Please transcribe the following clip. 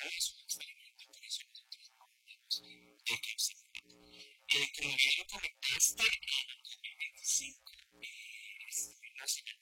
es un experimento que hizo en los de que como bien lo comentaste, en el 2025 nacional